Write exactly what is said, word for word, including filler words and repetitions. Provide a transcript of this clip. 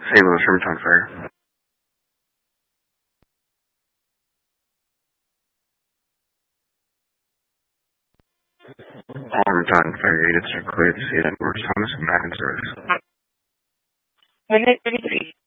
Saint Louis Hermitage Fair. Hermitage Fair units are cleared to see that Morris Thomas and Madden service. Minute thirty-three.